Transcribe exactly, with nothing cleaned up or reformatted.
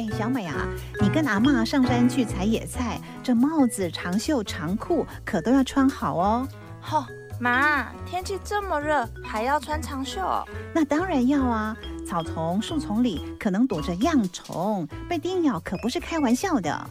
哎，小美啊，你跟阿嬷上山去采野菜，这帽子、长袖、长裤可都要穿好哦。 吼、哦，妈，天气这么热，还要穿长袖？ 那当然要啊，草丛、树丛里可能躲着恙虫，被叮咬可不是开玩笑的。